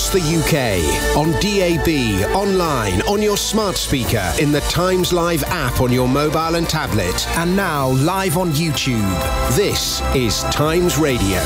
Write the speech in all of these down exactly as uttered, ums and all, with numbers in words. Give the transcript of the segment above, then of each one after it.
across the U K, on D A B, online, on your smart speaker, in the Times Live app on your mobile and tablet, and now live on YouTube. This is Times Radio.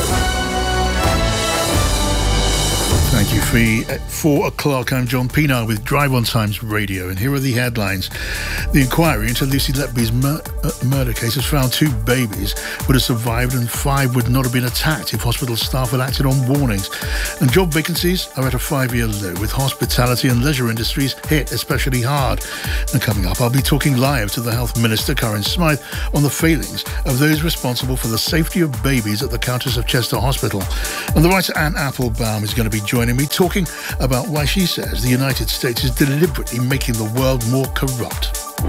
Thank you, Fee. At four o'clock, I'm John Pienaar with Drive on Times Radio, and here are the headlines. The inquiry into Lucy Letby's mur- uh, murder case has found two babies would have survived and five would not have been attacked if hospital staff had acted on warnings. And job vacancies are at a five-year low, with hospitality and leisure industries hit especially hard. And coming up, I'll be talking live to the Health Minister, Karen Smythe, on the failings of those responsible for the safety of babies at the Countess of Chester Hospital. And the writer Anne Applebaum is going to be joining me, talking about why she says the United States is deliberately making the world more corrupt.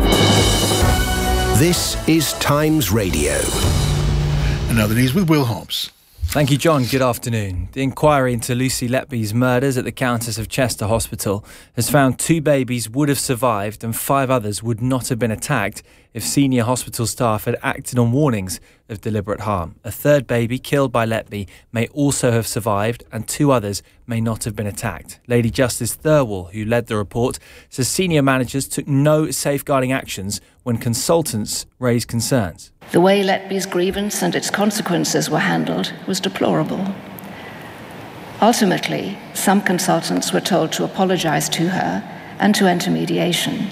This is Times Radio. And now the news with Will Hobbs. Thank you, John. Good afternoon. The inquiry into Lucy Letby's murders at the Countess of Chester Hospital has found two babies would have survived and five others would not have been attacked if senior hospital staff had acted on warnings of deliberate harm. A third baby killed by Letby may also have survived and two others may not have been attacked. Lady Justice Thirlwall, who led the report, says senior managers took no safeguarding actions when consultants raised concerns. The way Letby's grievance and its consequences were handled was deplorable. Ultimately, some consultants were told to apologise to her and to enter mediation.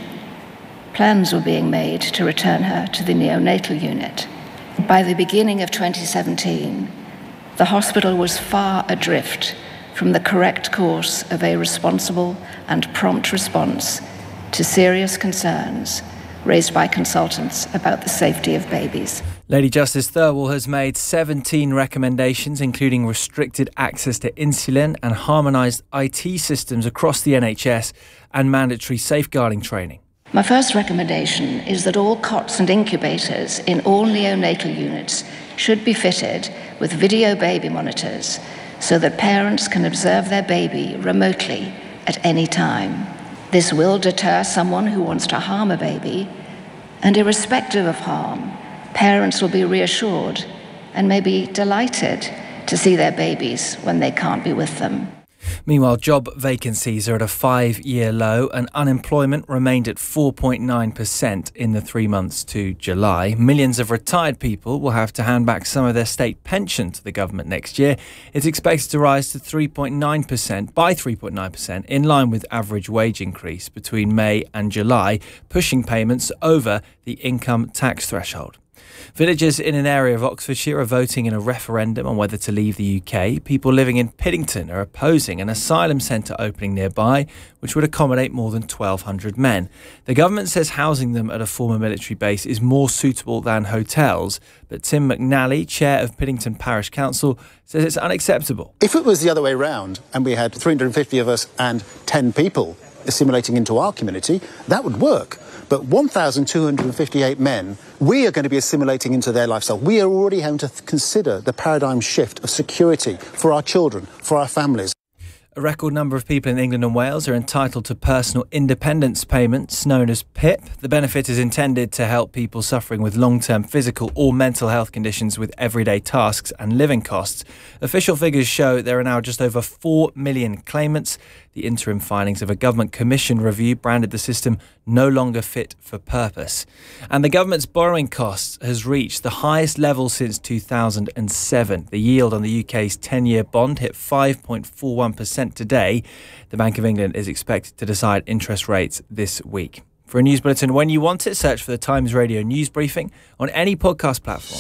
Plans were being made to return her to the neonatal unit. By the beginning of twenty seventeen, the hospital was far adrift from the correct course of a responsible and prompt response to serious concerns raised by consultants about the safety of babies. Lady Justice Thirlwall has made seventeen recommendations, including restricted access to insulin and harmonised I T systems across the N H S and mandatory safeguarding training. My first recommendation is that all cots and incubators in all neonatal units should be fitted with video baby monitors so that parents can observe their baby remotely at any time. This will deter someone who wants to harm a baby, and irrespective of harm, parents will be reassured and may be delighted to see their babies when they can't be with them. Meanwhile, job vacancies are at a five-year low and unemployment remained at four point nine percent in the three months to July. Millions of retired people will have to hand back some of their state pension to the government next year. It's expected to rise to three point nine percent by three point nine percent, in line with average wage increase between May and July, pushing payments over the income tax threshold. Villagers in an area of Oxfordshire are voting in a referendum on whether to leave the U K. People living in Piddington are opposing an asylum centre opening nearby, which would accommodate more than twelve hundred men. The government says housing them at a former military base is more suitable than hotels, but Tim McNally, chair of Piddington Parish Council, says it's unacceptable. If it was the other way round and we had three hundred fifty of us and ten people assimilating into our community, that would work. But one thousand two hundred fifty-eight men, we are going to be assimilating into their lifestyle. We are already having to th- consider the paradigm shift of security for our children, for our families. A record number of people in England and Wales are entitled to personal independence payments, known as P I P. The benefit is intended to help people suffering with long-term physical or mental health conditions with everyday tasks and living costs. Official figures show there are now just over four million claimants. The interim findings of a government commission review branded the system no longer fit for purpose. And the government's borrowing costs has reached the highest level since two thousand seven. The yield on the U K's ten-year bond hit five point four one percent today. The Bank of England is expected to decide interest rates this week. For a news bulletin when you want it, search for the Times Radio News Briefing on any podcast platform.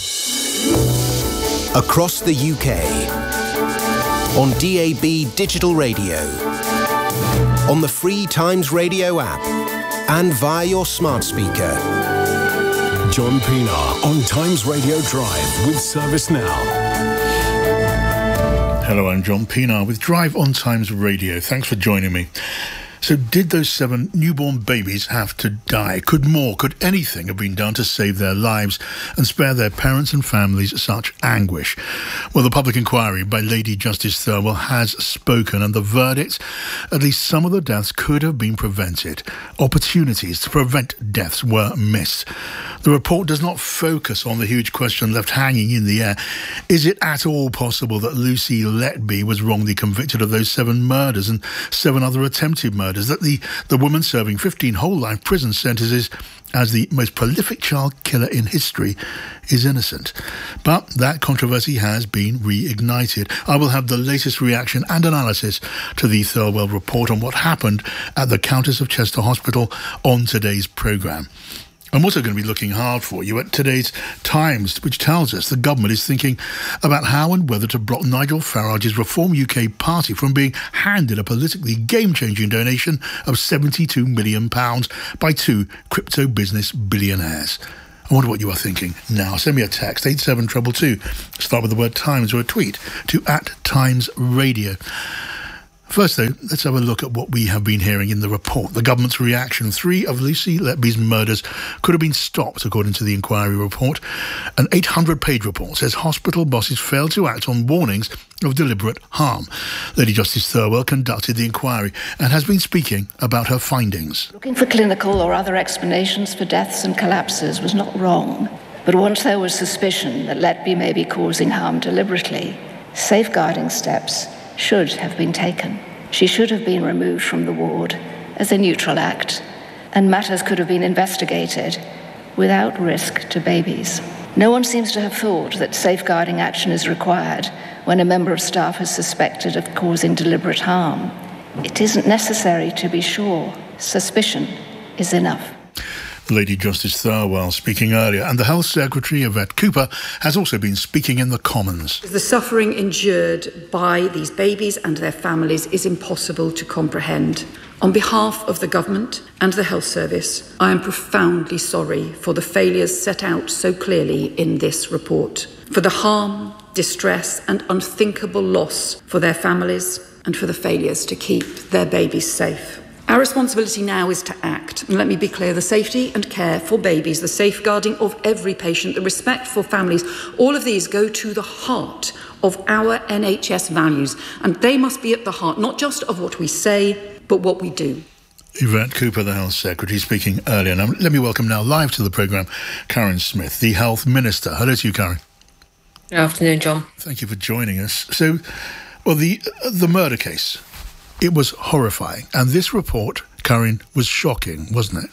Across the U K, on D A B Digital Radio, on the free Times Radio app, and via your smart speaker. John Pienaar on Times Radio Drive with ServiceNow. Hello, I'm John Pienaar with Drive on Times Radio. Thanks for joining me. So did those seven newborn babies have to die? Could more, could anything have been done to save their lives and spare their parents and families such anguish? Well, the public inquiry by Lady Justice Thirlwell has spoken, and the verdict, at least some of the deaths could have been prevented. Opportunities to prevent deaths were missed. The report does not focus on the huge question left hanging in the air. Is it at all possible that Lucy Letby was wrongly convicted of those seven murders and seven other attempted murders? That the, the woman serving fifteen whole life prison sentences as the most prolific child killer in history is innocent. But that controversy has been reignited. I will have the latest reaction and analysis to the Thirlwell report on what happened at the Countess of Chester Hospital on today's programme. I'm also going to be looking hard for you at today's Times, which tells us the government is thinking about how and whether to block Nigel Farage's Reform U K party from being handed a politically game-changing donation of seventy-two million pounds by two crypto business billionaires. I wonder what you are thinking now. Send me a text, eight seven two two two. Start with the word Times or a tweet to at Times Radio. First, though, let's have a look at what we have been hearing in the report. The government's reaction. Three of Lucy Letby's murders could have been stopped, according to the inquiry report. An eight hundred page report says hospital bosses failed to act on warnings of deliberate harm. Lady Justice Thirlwell conducted the inquiry and has been speaking about her findings. Looking for clinical or other explanations for deaths and collapses was not wrong. But once there was suspicion that Letby may be causing harm deliberately, safeguarding steps should have been taken. She should have been removed from the ward as a neutral act, and matters could have been investigated without risk to babies. No one seems to have thought that safeguarding action is required when a member of staff is suspected of causing deliberate harm. It isn't necessary to be sure. Suspicion is enough. Lady Justice Thirlwell speaking earlier, and the Health Secretary, Yvette Cooper, has also been speaking in the Commons. The suffering endured by these babies and their families is impossible to comprehend. On behalf of the government and the health service, I am profoundly sorry for the failures set out so clearly in this report, for the harm, distress and unthinkable loss for their families, and for the failures to keep their babies safe. Our responsibility now is to act. And let me be clear, the safety and care for babies, the safeguarding of every patient, the respect for families, all of these go to the heart of our N H S values. And they must be at the heart, not just of what we say, but what we do. Yvette Cooper, the Health Secretary, speaking earlier. Now, let me welcome now live to the programme Karen Smith, the Health Minister. Hello to you, Karen. Good afternoon, John. Thank you for joining us. So, well, the the murder case, it was horrifying. And this report, Karen, was shocking, wasn't it?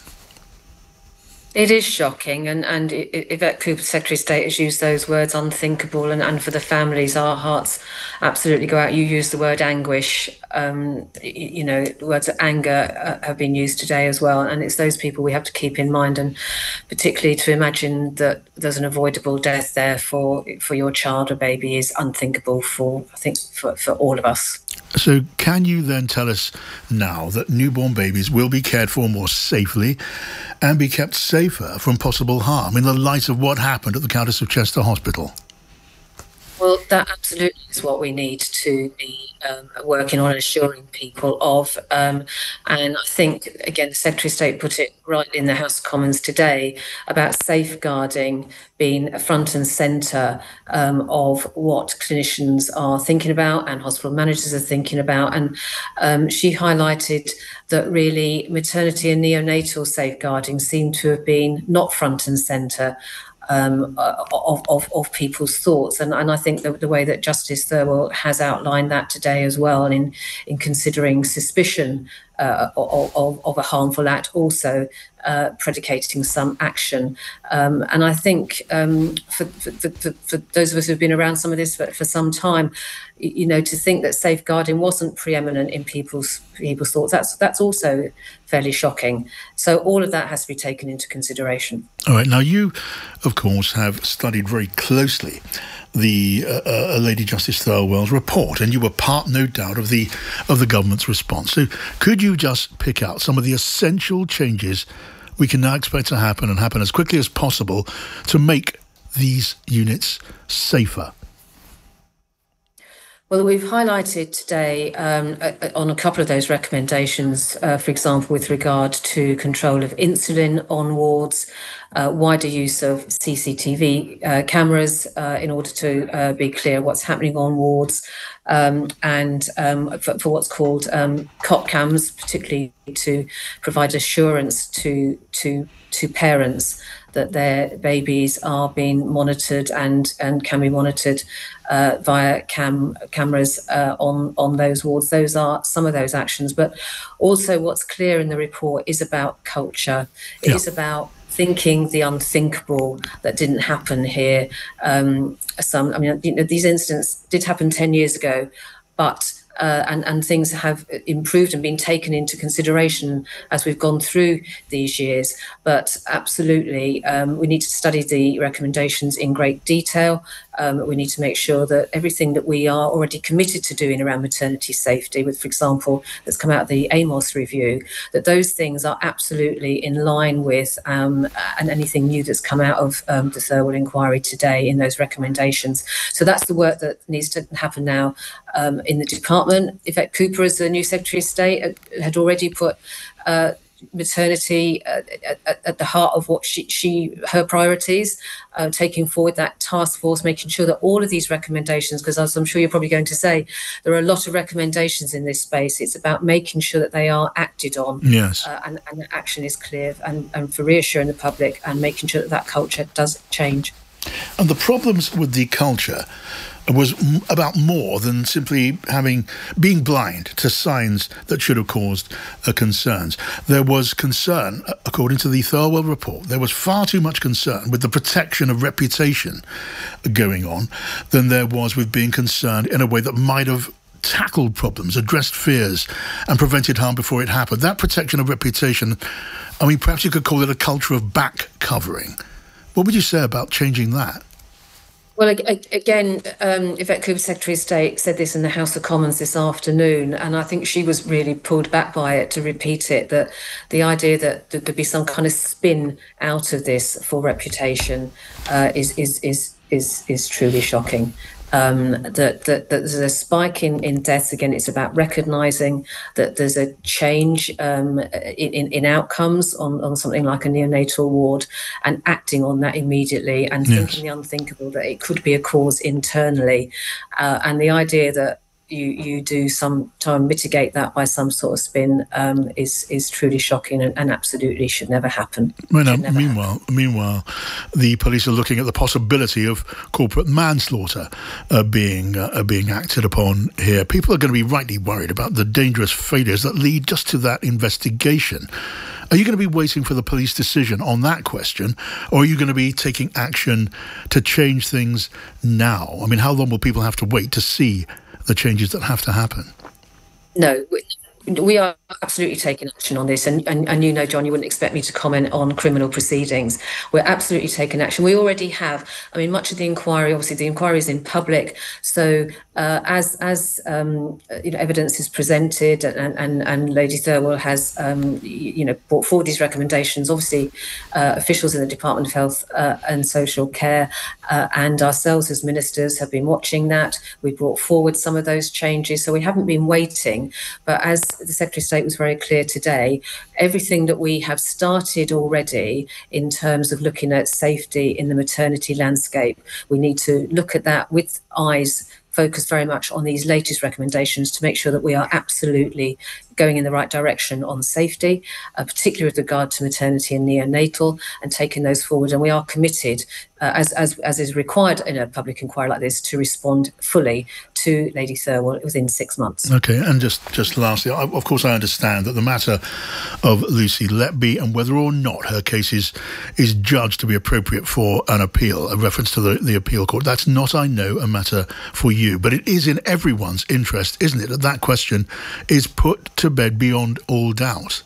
It is shocking. And, and Yvette Cooper, Secretary of State, has used those words, unthinkable. And, and for the families, our hearts absolutely go out. You used the word anguish. Um, you know, the words of anger uh, have been used today as well. And it's those people we have to keep in mind. And particularly to imagine that there's an avoidable death there for, for your child or baby is unthinkable for, I think, for, for all of us. So can you then tell us now that newborn babies will be cared for more safely and be kept safer from possible harm in the light of what happened at the Countess of Chester Hospital? Well, that absolutely is what we need to be um, working on, assuring people of. Um, and I think, again, the Secretary of State put it right in the House of Commons today about safeguarding being front and centre um, of what clinicians are thinking about and hospital managers are thinking about. And um, she highlighted that really maternity and neonatal safeguarding seem to have been not front and centre Um, of, of, of people's thoughts. And, and I think the, the way that Justice Thirlwell has outlined that today as well, and in, in considering suspicion uh, of, of, of a harmful act, also uh, predicating some action. Um, and I think um, for, for, for, for those of us who've been around some of this for, for some time, you know, to think that safeguarding wasn't preeminent in people's people's thoughts, that's that's also fairly shocking. So all of that has to be taken into consideration. All right. Now, you, of course, have studied very closely the uh, uh, Lady Justice Thirlwell's report, and you were part, no doubt, of the of the government's response. So could you just pick out some of the essential changes we can now expect to happen and happen as quickly as possible to make these units safer? Well, we've highlighted today um, on a couple of those recommendations, uh, for example, with regard to control of insulin on wards, uh, wider use of C C T V uh, cameras uh, in order to uh, be clear what's happening on wards, um, and um, for, for what's called um, cot cams, particularly to provide assurance to to to parents that their babies are being monitored and, and can be monitored uh, via cam cameras uh, on, on those wards. Those are some of those actions. But also what's clear in the report is about culture. It yeah. is about thinking the unthinkable that didn't happen here. Um, some, I mean, you know, these incidents did happen ten years ago, but Uh, and, and things have improved and been taken into consideration as we've gone through these years. But absolutely, um, we need to study the recommendations in great detail. Um, we need to make sure that everything that we are already committed to doing around maternity safety, with, for example, that's come out of the AMOS review, that those things are absolutely in line with um, and anything new that's come out of um, the Thirlwell inquiry today in those recommendations. So that's the work that needs to happen now um, in the department. Yvette Cooper, as the new Secretary of State, had already put uh, maternity uh, at, at the heart of what she, she her priorities, uh, taking forward that task force, making sure that all of these recommendations, because as I'm sure you're probably going to say, there are a lot of recommendations in this space. It's about making sure that they are acted on, yes, uh, and, and the action is clear, and, and for reassuring the public and making sure that that culture does change. And the problems with the culture was m- about more than simply having being blind to signs that should have caused uh, concerns. There was concern, according to the Thirlwell report, there was far too much concern with the protection of reputation going on than there was with being concerned in a way that might have tackled problems, addressed fears, and prevented harm before it happened. That protection of reputation, I mean, perhaps you could call it a culture of back covering. What would you say about changing that? Well, again, um, Yvette Cooper, Secretary of State, said this in the House of Commons this afternoon, and I think she was really pulled back by it to repeat it, that the idea that there could be some kind of spin out of this for reputation uh, is, is, is, is, is truly shocking. Um, that, that, that there's a spike in, in deaths. Again, it's about recognising that there's a change um, in, in outcomes on, on something like a neonatal ward and acting on that immediately and yes. thinking the unthinkable, that it could be a cause internally. Uh, and the idea that you you do some time mitigate that by some sort of spin um, is is truly shocking and, and absolutely should never happen. Well, now, meanwhile, happen. meanwhile, the police are looking at the possibility of corporate manslaughter uh, being uh, being acted upon here. People are going to be rightly worried about the dangerous failures that lead just to that investigation. Are you going to be waiting for the police decision on that question, or are you going to be taking action to change things now? I mean, how long will people have to wait to see the changes that have to happen? No, we, we are absolutely taking action on this. And, and, and you know, John, you wouldn't expect me to comment on criminal proceedings. We're absolutely taking action. We already have. I mean, much of the inquiry, obviously the inquiry is in public. So uh, as as um, you know, evidence is presented and, and, and Lady Thirlwell has, um, you know, brought forward these recommendations, obviously uh, officials in the Department of Health uh, and Social Care uh, and ourselves as ministers have been watching that. We brought forward some of those changes. So we haven't been waiting. But as the Secretary of State was very clear today, everything that we have started already in terms of looking at safety in the maternity landscape, we need to look at that with eyes focused very much on these latest recommendations to make sure that we are absolutely going in the right direction on safety, uh, particularly with regard to maternity and neonatal, and taking those forward. And we are committed, uh, as, as as is required in a public inquiry like this, to respond fully to Lady Thirlwell within six months. Okay, and just, just lastly, I, of course I understand that the matter of Lucy Letby and whether or not her case is, is judged to be appropriate for an appeal, a reference to the, the appeal court, that's not, I know, a matter for you. But it is in everyone's interest, isn't it, that that question is put to bed beyond all doubt?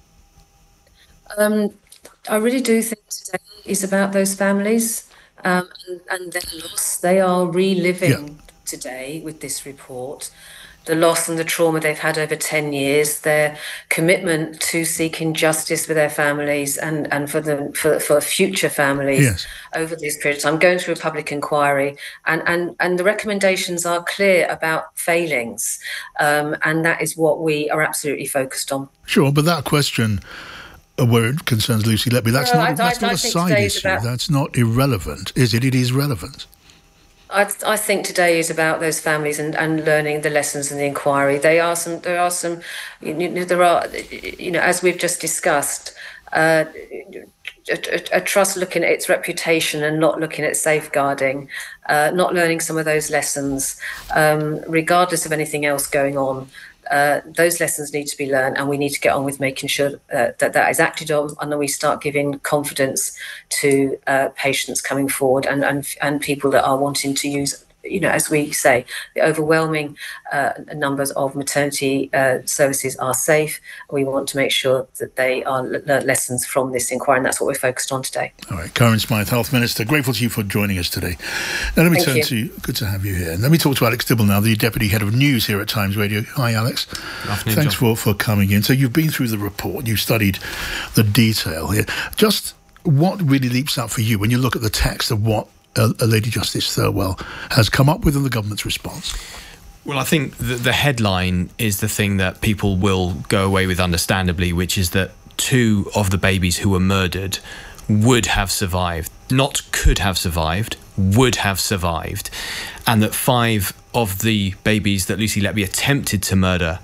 Um, I really do think today is about those families um, and, and their loss. They are reliving yeah. today with this report the loss and the trauma they've had over ten years, their commitment to seeking justice for their families and, and for them for, for future families yes. over this period of time, going through a public inquiry. And, and, and the recommendations are clear about failings. Um, and that is what we are absolutely focused on. Sure, but that question, uh, where it concerns Lucy Letby, that's no, not, I, that's I, not I a side issue. About... That's not irrelevant, is it? It is relevant. I, I think today is about those families and, and learning the lessons in the inquiry. They are some. There are some. You know, there are. You know, as we've just discussed, uh, a, a, a trust looking at its reputation and not looking at safeguarding, uh, not learning some of those lessons, um, regardless of anything else going on. Uh, those lessons need to be learned, and we need to get on with making sure uh, that that is acted on, and then we start giving confidence to uh, patients coming forward and, and and people that are wanting to use, you know, as we say, the overwhelming uh, numbers of maternity uh, services are safe. We want to make sure that they are learnt lessons from this inquiry, and that's what we're focused on today. All right, Karen Smyth, Health Minister, grateful to you for joining us today. Now let me Thank turn you. to, good to have you here. And let me talk to Alex Dibble now, the Deputy Head of News here at Times Radio. Hi, Alex. Good afternoon, Thanks John. for, for coming in. So you've been through the report, you've studied the detail here. Just what really leaps out for you when you look at the text of what uh, Lady Justice Thirlwell has come up with in the government's response? Well, I think the, the headline is the thing that people will go away with understandably, which is that two of the babies who were murdered would have survived, not could have survived, would have survived, and that five of the babies that Lucy Letby attempted to murder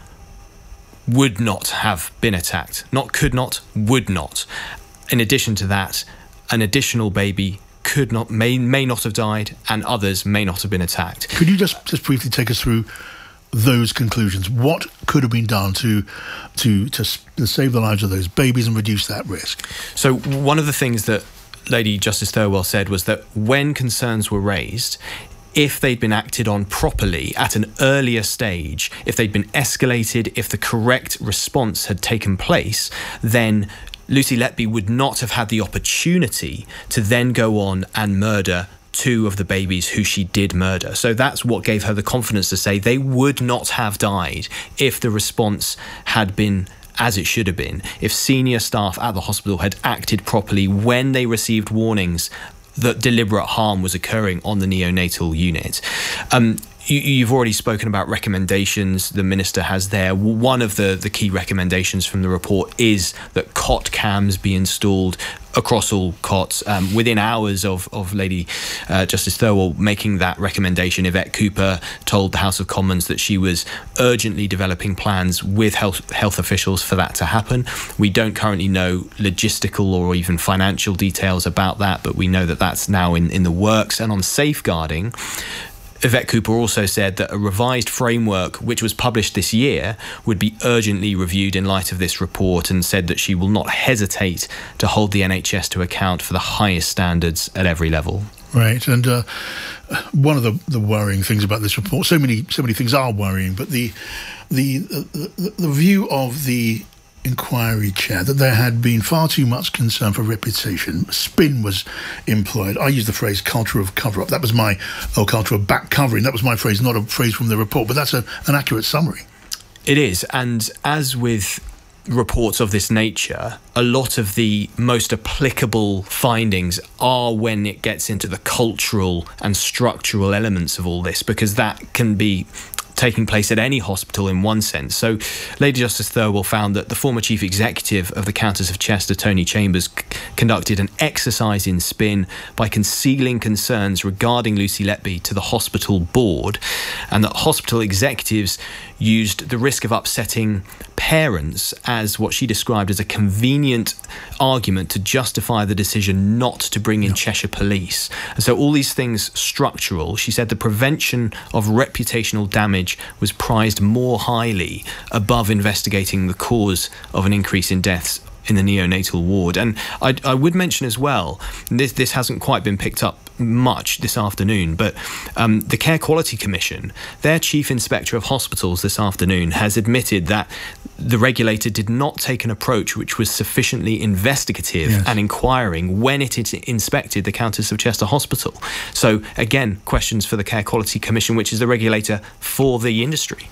would not have been attacked. Not could not, would not. In addition to that, an additional baby could not, may may not have died, and others may not have been attacked. Could you just, just briefly take us through those conclusions? What could have been done to, to to to save the lives of those babies and reduce that risk? So one of the things that Lady Justice Thirlwell said was that when concerns were raised, if they'd been acted on properly at an earlier stage, if they'd been escalated, if the correct response had taken place, then Lucy Letby would not have had the opportunity to then go on and murder two of the babies who she did murder. So that's what gave her the confidence to say they would not have died if the response had been as it should have been, if senior staff at the hospital had acted properly when they received warnings that deliberate harm was occurring on the neonatal unit. Um, you, you've already spoken about recommendations the Minister has there. One of the, the key recommendations from the report is that cot cams be installed across all cots. Um, within hours of, of Lady uh, Justice Thirlwell making that recommendation, Yvette Cooper told the House of Commons that she was urgently developing plans with health, health officials for that to happen. We don't currently know logistical or even financial details about that, but we know that that's now in, in the works. And on safeguarding, Yvette Cooper also said that a revised framework, which was published this year, would be urgently reviewed in light of this report, and said that she will not hesitate to hold the N H S to account for the highest standards at every level. Right, and uh, one of the, the worrying things about this report, so many so many things are worrying, but the the the, the view of the inquiry chair that there had been far too much concern for reputation. Spin was employed. I used the phrase culture of cover-up. That was my, oh, culture of back covering. That was my phrase, not a phrase from the report, but that's a, an accurate summary. It is, and as with reports of this nature, a lot of the most applicable findings are when it gets into the cultural and structural elements of all this, because that can be taking place at any hospital in one sense. So Lady Justice Thirlwell found that the former chief executive of the Countess of Chester, Tony Chambers, c- conducted an exercise in spin by concealing concerns regarding Lucy Letby to the hospital board, and that hospital executives used the risk of upsetting parents as what she described as a convenient argument to justify the decision not to bring in no. Cheshire Police. And so all these things structural. She said the prevention of reputational damage was prized more highly above investigating the cause of an increase in deaths in the neonatal ward. And I, I would mention as well, this this hasn't quite been picked up much this afternoon, but um, the Care Quality Commission, their chief inspector of hospitals this afternoon has admitted that the regulator did not take an approach which was sufficiently investigative yes. and inquiring when it inspected the Countess of Chester Hospital. So again, questions for the Care Quality Commission, which is the regulator for the industry.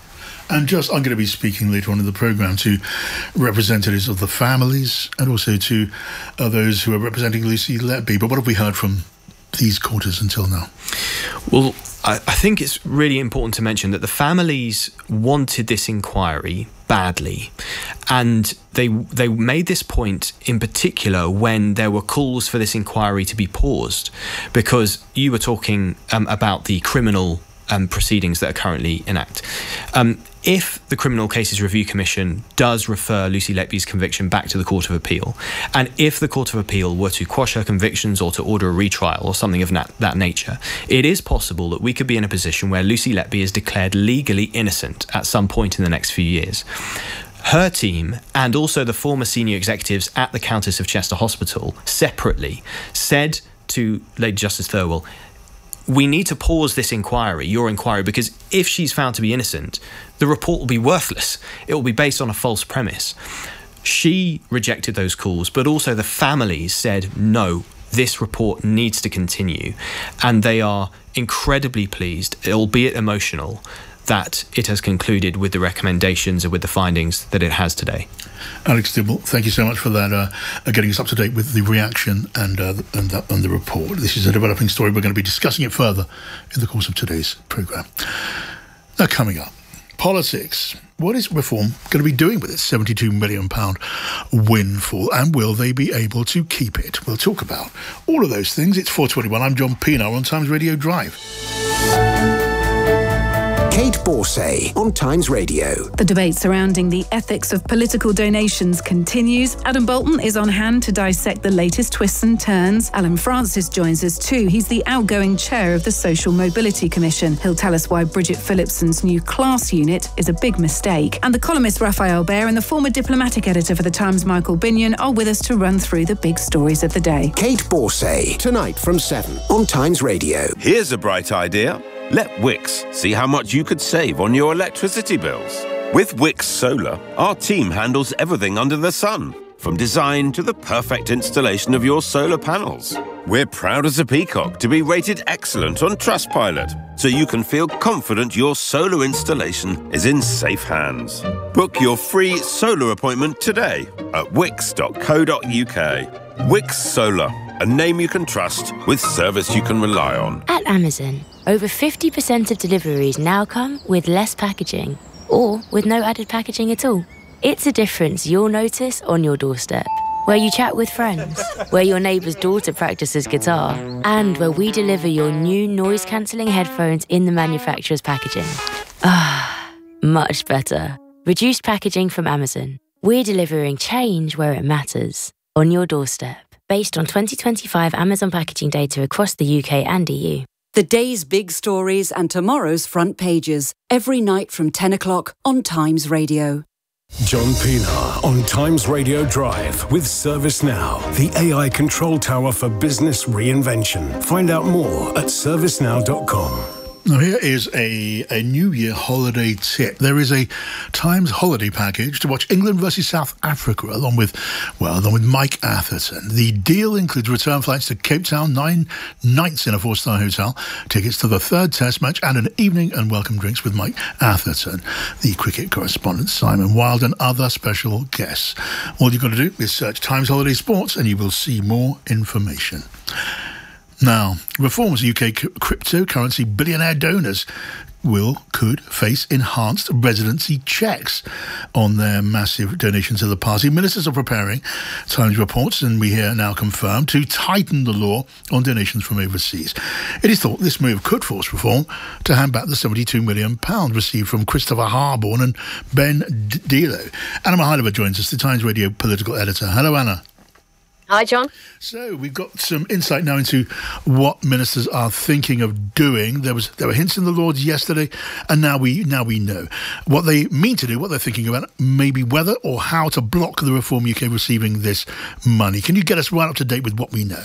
And just, I'm going to be speaking later on in the programme to representatives of the families and also to uh, those who are representing Lucy Letby. But what have we heard from these quarters until now? Well, I, I think it's really important to mention that the families wanted this inquiry badly, and they they made this point in particular when there were calls for this inquiry to be paused, because you were talking um, about the criminal um, proceedings that are currently in act. Um, If the Criminal Cases Review Commission does refer Lucy Letby's conviction back to the Court of Appeal, and if the Court of Appeal were to quash her convictions or to order a retrial or something of that, that nature, it is possible that we could be in a position where Lucy Letby is declared legally innocent at some point in the next few years. Her team and also the former senior executives at the Countess of Chester Hospital separately said to Lady Justice Thirlwell, we need to pause this inquiry, your inquiry, because if she's found to be innocent, the report will be worthless. It will be based on a false premise. She rejected those calls, but also the families said, no, this report needs to continue. And they are incredibly pleased, albeit emotional, that it has concluded with the recommendations and with the findings that it has today. Alex Dibble, thank you so much for that, uh, getting us up to date with the reaction and uh, and, the, and the report. This is a developing story. We're going to be discussing it further in the course of today's programme. Now, coming up, politics. What is Reform going to be doing with its seventy-two million pounds windfall, and will they be able to keep it? We'll talk about all of those things. It's four twenty-one. I'm John Pienaar on Times Radio Drive. Kate Borsay on Times Radio. The debate surrounding the ethics of political donations continues. Adam Bolton is on hand to dissect the latest twists and turns. Alan Francis joins us too. He's the outgoing chair of the Social Mobility Commission. He'll tell us why Bridget Phillipson's new class unit is a big mistake. And the columnist Raphael Baer and the former diplomatic editor for The Times, Michael Binion, are with us to run through the big stories of the day. Kate Borsay, tonight from seven on Times Radio. Here's a bright idea. Let Wix see how much you could save on your electricity bills. With Wix Solar, our team handles everything under the sun, from design to the perfect installation of your solar panels. We're proud as a peacock to be rated excellent on Trustpilot, so you can feel confident your solar installation is in safe hands. Book your free solar appointment today at wix dot co dot uk. Wix Solar, a name you can trust with service you can rely on. At Amazon, over fifty percent of deliveries now come with less packaging, or with no added packaging at all. It's a difference you'll notice on your doorstep, where you chat with friends, where your neighbour's daughter practices guitar, and where we deliver your new noise-cancelling headphones in the manufacturer's packaging. Ah, much better. Reduced packaging from Amazon. We're delivering change where it matters, on your doorstep, based on twenty twenty-five Amazon packaging data across the U K and E U. The day's big stories and tomorrow's front pages, every night from ten o'clock on Times Radio. John Pienaar on Times Radio Drive with ServiceNow, the A I control tower for business reinvention. Find out more at service now dot com. Now, here is a, a New Year holiday tip. There is a Times holiday package to watch England versus South Africa along with, well, along with Mike Atherton. The deal includes return flights to Cape Town, nine nights in a four-star hotel, tickets to the third test match, and an evening and welcome drinks with Mike Atherton, the cricket correspondent Simon Wilde, and other special guests. All you've got to do is search Times Holiday Sports and you will see more information. Now, reforms U K cryptocurrency billionaire donors will, could face enhanced residency checks on their massive donations to the party. Ministers are preparing, Times reports, and we hear now confirmed, to tighten the law on donations from overseas. It is thought this move could force reform to hand back the seventy-two million pounds received from Christopher Harborne and Ben Dilo. Anna Mihailova joins us, the Times Radio political editor. Hello, Anna. Hi, John. So we've got some insight now into what ministers are thinking of doing. There was there were hints in the Lords yesterday, and now we now we know what they mean to do, what they're thinking about, maybe whether or how to block the Reform U K receiving this money. Can you get us right up to date with what we know?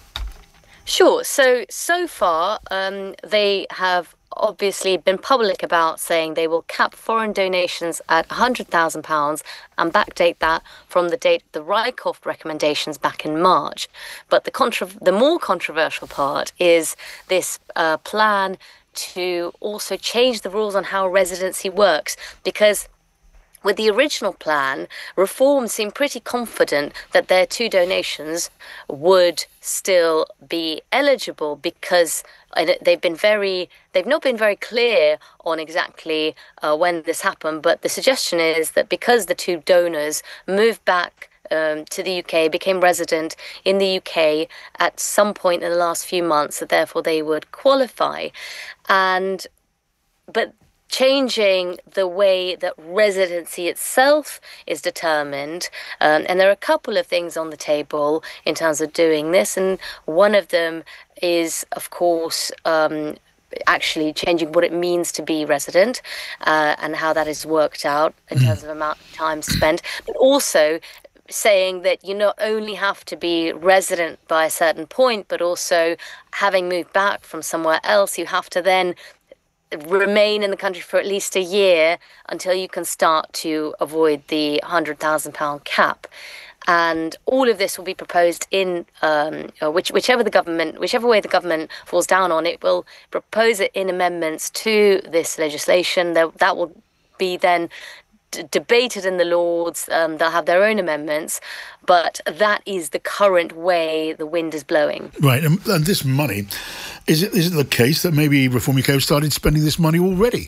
Sure. So, so far, um, they have obviously been public about saying they will cap foreign donations at one hundred thousand pounds and backdate that from the date of the Rycroft recommendations back in March. But the contra- the more controversial part is this uh, plan to also change the rules on how residency works, because with the original plan, Reform seemed pretty confident that their two donations would still be eligible, because they've been very, they've not been very clear on exactly uh, when this happened. But the suggestion is that because the two donors moved back um, to the U K, became resident in the U K at some point in the last few months, that therefore they would qualify. And but changing the way that residency itself is determined. Um, and there are a couple of things on the table in terms of doing this. And one of them is, of course, um, actually changing what it means to be resident uh, and how that is worked out in terms of amount of time spent, but also saying that you not only have to be resident by a certain point, but also having moved back from somewhere else, you have to then remain in the country for at least a year until you can start to avoid the one hundred thousand pounds cap. And all of this will be proposed in um, which, whichever the government, whichever way the government falls down on it, will propose it in amendments to this legislation. That, that will be then d- debated in the Lords. Um, they'll have their own amendments, but that is the current way the wind is blowing. Right, and, and this money, is it is it the case that maybe Reform U K have started spending this money already?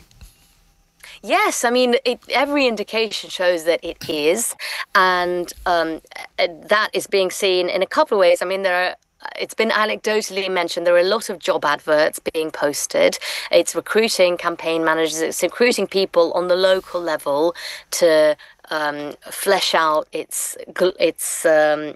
Yes, I mean, it, every indication shows that it is, and um, that is being seen in a couple of ways. I mean, there are. It's been anecdotally mentioned there are a lot of job adverts being posted. It's recruiting campaign managers. It's recruiting people on the local level to um, flesh out its its um,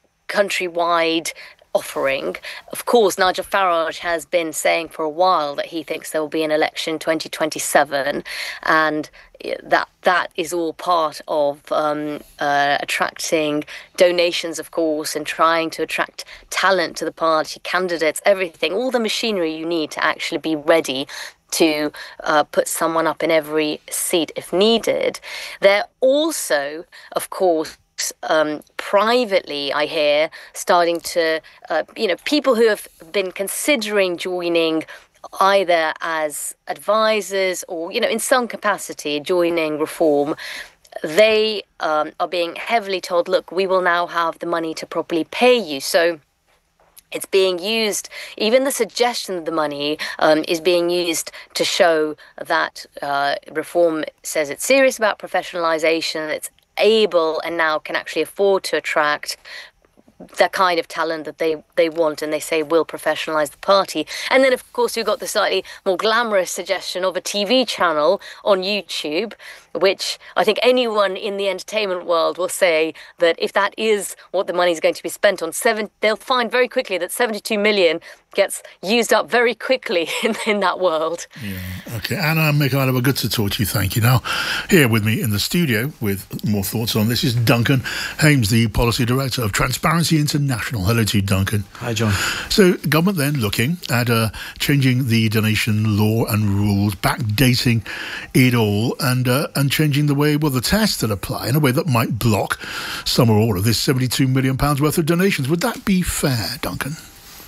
countrywide offering. Of course, Nigel Farage has been saying for a while that he thinks there will be an election in twenty twenty-seven, and that that is all part of um, uh, attracting donations, of course, and trying to attract talent to the party, candidates, everything, all the machinery you need to actually be ready to uh, put someone up in every seat if needed. They're also, of course, Um, privately, I hear, starting to, uh, you know, people who have been considering joining either as advisors or, you know, in some capacity joining Reform, they um, are being heavily told, look, we will now have the money to properly pay you. So it's being used, even the suggestion of the money um, is being used to show that uh, Reform says it's serious about professionalisation, it's able and now can actually afford to attract the kind of talent that they, they want, and they say will professionalise the party. And then, of course, you've got the slightly more glamorous suggestion of a T V channel on YouTube, which I think anyone in the entertainment world will say that if that is what the money is going to be spent on, seven, they'll find very quickly that seventy-two million gets used up very quickly in, in that world. Yeah, OK. Anna Mikhailova, good to talk to you. Thank you. Now, here with me in the studio with more thoughts on this is Duncan Hames, the Policy Director of Transparency International. Hello to you, Duncan. Hi, John. So, government then looking at uh, changing the donation law and rules, backdating it all, and uh, and changing the way, well, the tests that apply in a way that might block some or all of this seventy-two million pounds worth of donations. Would that be fair, Duncan?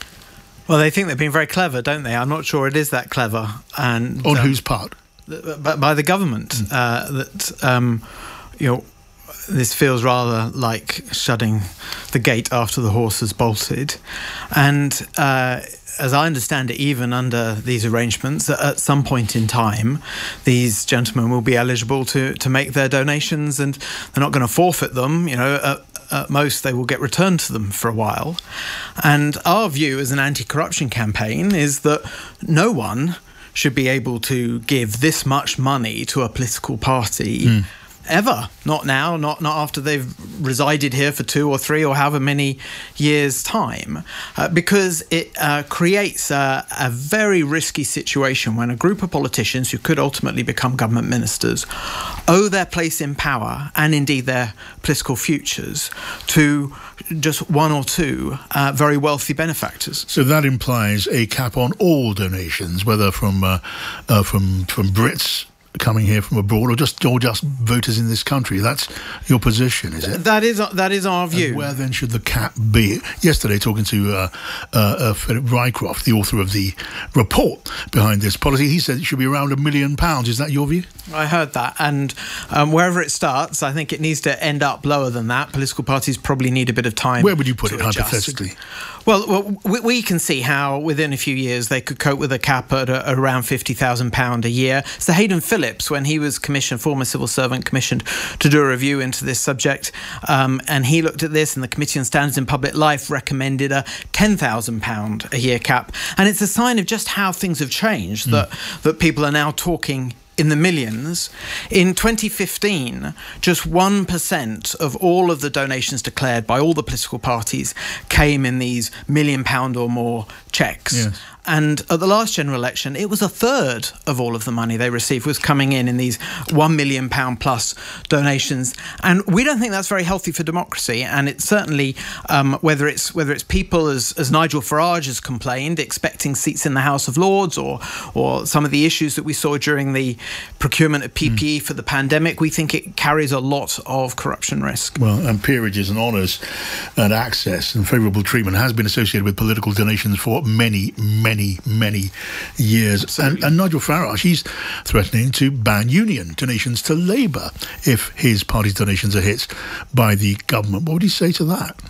Well, they think they've been very clever, don't they? I'm not sure it is that clever. And on um, whose part? But by the government. Mm. Uh, that um, you know, this feels rather like shutting the gate after the horse has bolted. And uh, as I understand it, even under these arrangements, at some point in time, these gentlemen will be eligible to, to make their donations, and they're not going to forfeit them. You know, at, at most they will get returned to them for a while. And our view as an anti-corruption campaign is that no one should be able to give this much money to a political party mm. ever. Not now, not not after they've resided here for two or three or however many years' time, uh, because it uh, creates a, a very risky situation when a group of politicians who could ultimately become government ministers owe their place in power and indeed their political futures to just one or two uh, very wealthy benefactors. So that implies a cap on all donations, whether from uh, uh, from from Brits coming here from abroad, or just or just voters in this country. That's your position, is it? That is that is our view. And where then should the cap be? Yesterday, talking to uh, uh, uh, Philip Rycroft, the author of the report behind this policy, he said it should be around a million pounds. Is that your view? I heard that, and um, wherever it starts, I think it needs to end up lower than that. Political parties probably need a bit of time. Where would you put it, adjust. hypothetically? Well, well we, we can see how within a few years they could cope with a cap at a, around fifty thousand pounds a year. So Hayden Phillips, when he was commissioned, former civil servant commissioned to do a review into this subject, um, and he looked at this, and the Committee on Standards in Public Life recommended a ten thousand pounds a year cap. And it's a sign of just how things have changed, mm. that, that people are now talking in the millions. In twenty fifteen, just one percent of all of the donations declared by all the political parties came in these million pound or more cheques. Yes. And at the last general election, it was a third of all of the money they received was coming in in these one million pound plus donations. And we don't think that's very healthy for democracy. And it's certainly, um, whether it's whether it's people, as, as Nigel Farage has complained, expecting seats in the House of Lords, or or some of the issues that we saw during the procurement of P P E mm. for the pandemic, we think it carries a lot of corruption risk. Well, and peerages and honours and access and favourable treatment has been associated with political donations for many, many Many, many years. And, and Nigel Farage, he's threatening to ban union donations to Labour if his party's donations are hit by the government. What would you say to that?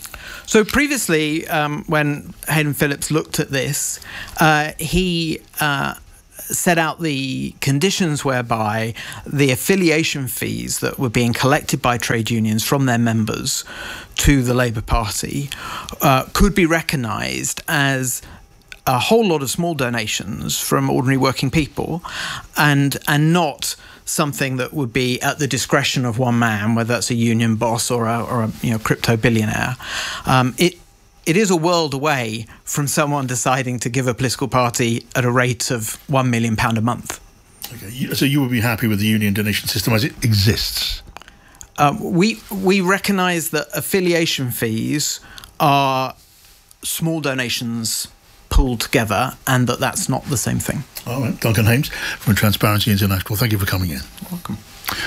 So previously, um, when Hayden Phillips looked at this, uh, he uh, set out the conditions whereby the affiliation fees that were being collected by trade unions from their members to the Labour Party uh, could be recognised as a whole lot of small donations from ordinary working people, and and not something that would be at the discretion of one man, whether that's a union boss or a, or a you know crypto billionaire. Um, it it is a world away from someone deciding to give a political party at a rate of one million pound a month. Okay, so you would be happy with the union donation system as it exists? Um, we we recognise that affiliation fees are small donations pulled together, and that that's not the same thing. All right, Duncan Hames from Transparency International, thank you for coming in. Welcome.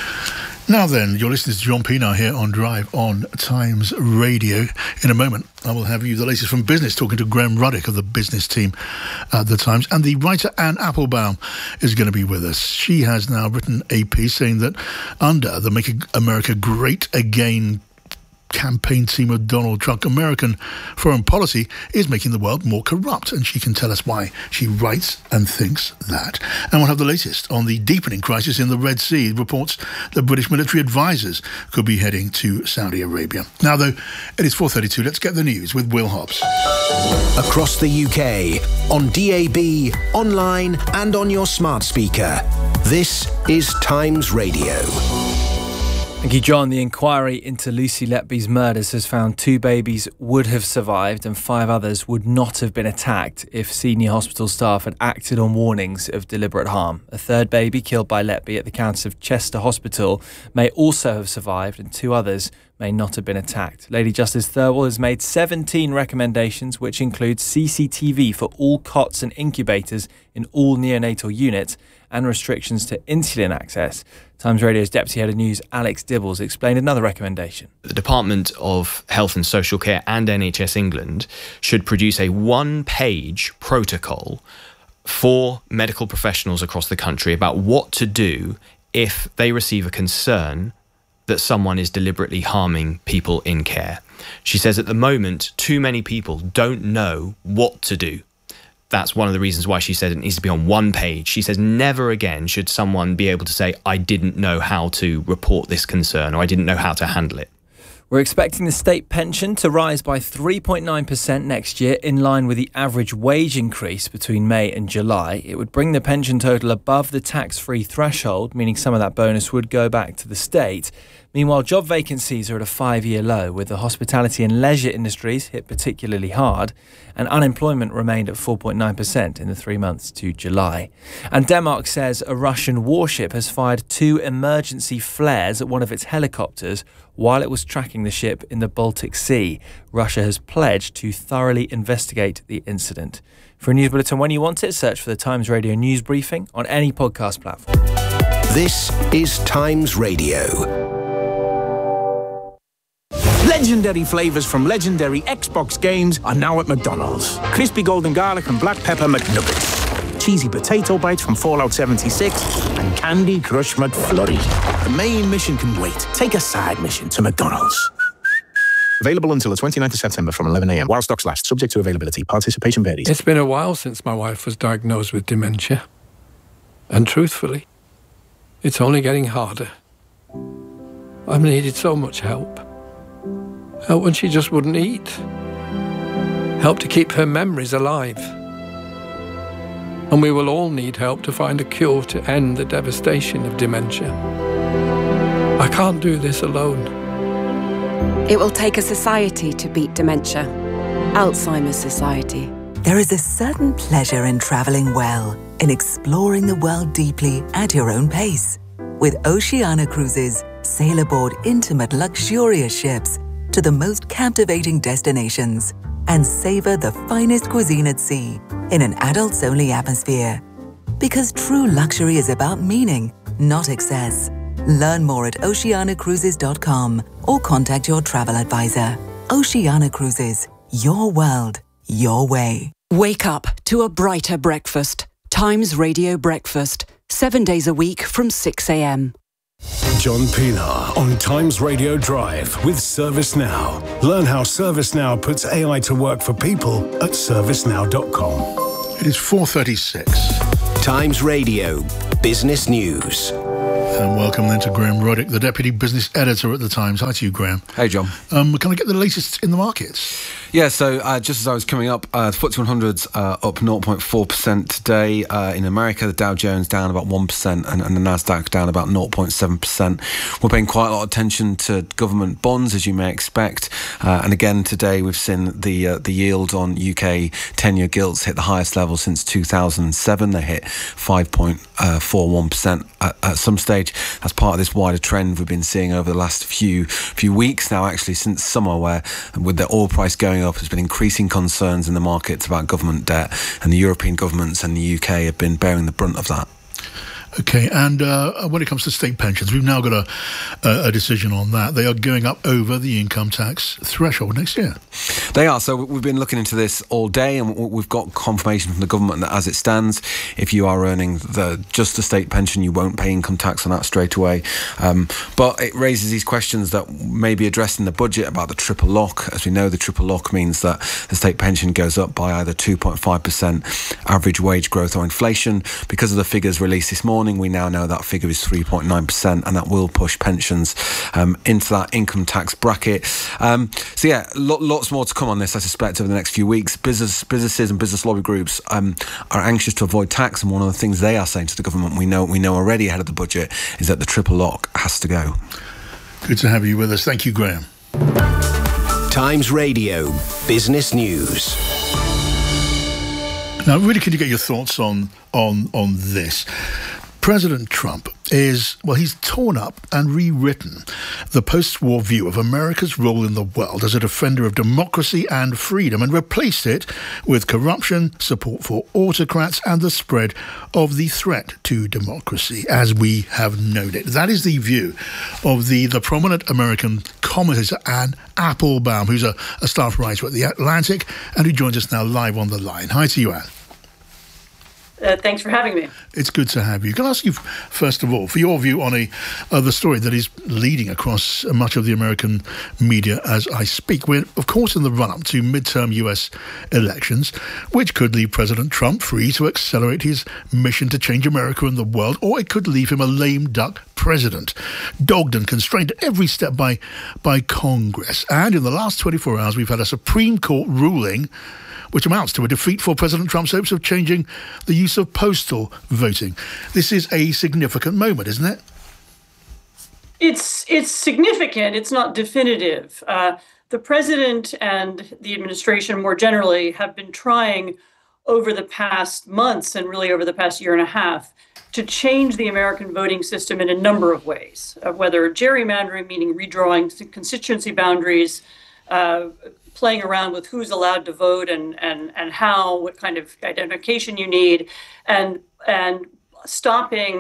Now then, you're listening to John Pienaar here on Drive on Times Radio. In a moment, I will have you the latest from business, talking to Graham Ruddock of the business team at the Times. And the writer Anne Applebaum is going to be with us. She has now written a piece saying that under the Make America Great Again campaign team of Donald Trump, American foreign policy is making the world more corrupt, and she can tell us why she writes and thinks that. And we'll have the latest on the deepening crisis in the Red Sea. It reports that British military advisors could be heading to Saudi Arabia. Now, though, it is four thirty-two. Let's get the news with Will Hobbs. Across the U K, on D A B, online and on your smart speaker. This is Times Radio. Thank you, John. The inquiry into Lucy Letby's murders has found two babies would have survived and five others would not have been attacked if senior hospital staff had acted on warnings of deliberate harm. A third baby killed by Letby at the Countess of Chester Hospital may also have survived, and two others may not have been attacked. Lady Justice Thirlwell has made seventeen recommendations, which include C C T V for all cots and incubators in all neonatal units and restrictions to insulin access. Times Radio's Deputy Head of News, Alex Dibbles, explained another recommendation. The Department of Health and Social Care and N H S England should produce a one-page protocol for medical professionals across the country about what to do if they receive a concern that someone is deliberately harming people in care. She says at the moment, too many people don't know what to do. That's one of the reasons why she said it needs to be on one page. She says never again should someone be able to say, I didn't know how to report this concern, or I didn't know how to handle it. We're expecting the state pension to rise by three point nine percent next year, in line with the average wage increase between May and July. It would bring the pension total above the tax-free threshold, meaning some of that bonus would go back to the state. Meanwhile, job vacancies are at a five-year low, with the hospitality and leisure industries hit particularly hard, and unemployment remained at four point nine percent in the three months to July. And Denmark says a Russian warship has fired two emergency flares at one of its helicopters while it was tracking the ship in the Baltic Sea. Russia has pledged to thoroughly investigate the incident. For a news bulletin when you want it, search for the Times Radio News Briefing on any podcast platform. This is Times Radio. Legendary flavours from legendary Xbox games are now at McDonald's. Crispy golden garlic and black pepper McNuggets. Cheesy potato bites from Fallout seventy-six and Candy Crush McFlurry. The main mission can wait. Take a side mission to McDonald's. Available until the twenty-ninth of September from eleven a.m. while stocks last, subject to availability. Participation varies. It's been a while since my wife was diagnosed with dementia. And truthfully, it's only getting harder. I've needed so much help. Help when she just wouldn't eat. Help to keep her memories alive. And we will all need help to find a cure to end the devastation of dementia. I can't do this alone. It will take a society to beat dementia. Alzheimer's Society. There is a certain pleasure in traveling well, in exploring the world deeply at your own pace. With Oceania Cruises, sail aboard intimate, luxurious ships to the most captivating destinations and savor the finest cuisine at sea in an adults-only atmosphere. Because true luxury is about meaning, not excess. Learn more at oceania cruises dot com or contact your travel advisor. Oceania Cruises, your world, your way. Wake up to a brighter breakfast. Times Radio Breakfast. Seven days a week from six a.m. John Pienaar on Times Radio Drive with ServiceNow. Learn how ServiceNow puts A I to work for people at service now dot com. It is four thirty-six. Times Radio Business News. And welcome then to Graham Roddick, the Deputy Business Editor at The Times. Hi to you, Graham. Hey, John. Um, can I get the latest in the markets? Yeah, so uh, just as I was coming up, uh, the F T S E one hundred's uh, up zero point four percent today. Uh, in America, the Dow Jones down about one percent and, and the Nasdaq down about zero point seven percent. We're paying quite a lot of attention to government bonds, as you may expect. Uh, and again, today we've seen the uh, the yield on U K ten-year gilts hit the highest level since two thousand seven. They hit five point four one percent at, at some stage. That's part of this wider trend we've been seeing over the last few few weeks now, actually, since summer, where with the oil price going up, there's been increasing concerns in the markets about government debt, and the European governments and the U K have been bearing the brunt of that. Okay, and uh, when it comes to state pensions, we've now got a, a, a decision on that. They are going up over the income tax threshold next year. They are. So we've been looking into this all day, and we've got confirmation from the government that as it stands, if you are earning the just the state pension, you won't pay income tax on that straight away. Um, but it raises these questions that may be addressed in the budget about the triple lock. As we know, the triple lock means that the state pension goes up by either two point five percent average wage growth or inflation. Because of the figures released this morning, we now know that figure is three point nine percent, and that will push pensions um, into that income tax bracket. Um, so yeah, lo- lots more to come on this, I suspect, over the next few weeks. Business, businesses and business lobby groups um, are anxious to avoid tax, and one of the things they are saying to the government, we know we know already ahead of the budget, is that the triple lock has to go. Good to have you with us. Thank you, Graham. Times Radio Business News. Now, really, can you get your thoughts on on on this? President Trump is, well, he's torn up and rewritten the post-war view of America's role in the world as a defender of democracy and freedom, and replaced it with corruption, support for autocrats, and the spread of the threat to democracy as we have known it. That is the view of the, the prominent American commentator Anne Applebaum, who's a, a staff writer at The Atlantic and who joins us now live on the line. Hi to you, Anne. Uh, thanks for having me. It's good to have you. Can I ask you, first of all, for your view on a uh, the story that is leading across much of the American media as I speak? We're, of course, in the run-up to midterm U S elections, which could leave President Trump free to accelerate his mission to change America and the world, or it could leave him a lame duck president, dogged and constrained at every step by, by Congress. And in the last twenty-four hours, we've had a Supreme Court ruling which amounts to a defeat for President Trump's hopes of changing the use of postal voting. This is a significant moment, isn't it? It's it's significant. It's not definitive. Uh, the president and the administration more generally have been trying over the past months and really over the past year and a half to change the American voting system in a number of ways, uh, whether gerrymandering, meaning redrawing constituency boundaries, uh, playing around with who's allowed to vote and, and, and how, what kind of identification you need, and and stopping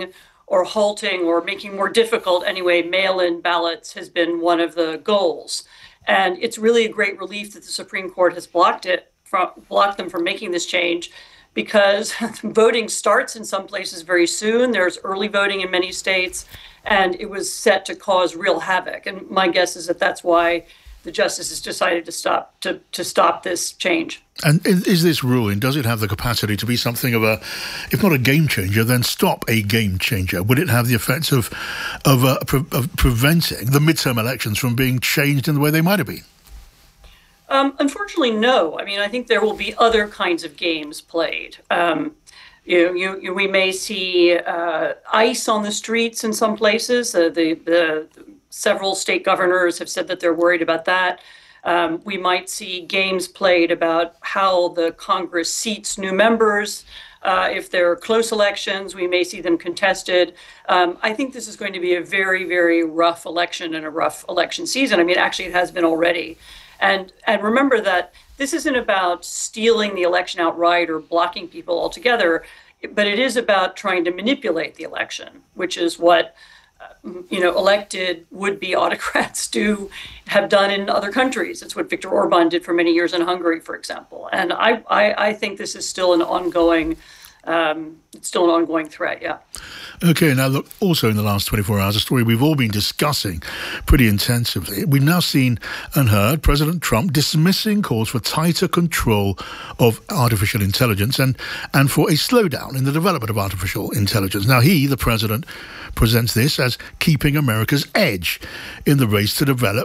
or halting or making more difficult, anyway, mail-in ballots has been one of the goals. And it's really a great relief that the Supreme Court has blocked it, from, blocked them from making this change, because voting starts in some places very soon. There's early voting in many states, and it was set to cause real havoc. And my guess is that that's why the justices decided to stop to, to stop this change. And is this ruling, does it have the capacity to be something of a, if not a game changer, then stop a game changer? Would it have the effects of of, uh, pre- of preventing the midterm elections from being changed in the way they might have been? Um, unfortunately, no. I mean, I think there will be other kinds of games played. Um, you know, you, you, we may see uh, ICE on the streets in some places. Uh, the, the several state governors have said that they're worried about that. Um, we might see games played about how the Congress seats new members. Uh, if there are close elections, we may see them contested. Um, I think this is going to be a very, very rough election and a rough election season. I mean, actually, it has been already. And and remember that this isn't about stealing the election outright or blocking people altogether, but it is about trying to manipulate the election, which is what uh, you know elected would-be autocrats do have done in other countries. It's what Viktor Orban did for many years in Hungary, for example. And I I, I think this is still an ongoing. Um, it's still an ongoing threat, yeah. Okay, now look, also in the last twenty-four hours, a story we've all been discussing pretty intensively. We've now seen and heard President Trump dismissing calls for tighter control of artificial intelligence and, and for a slowdown in the development of artificial intelligence. Now, he, the president, presents this as keeping America's edge in the race to develop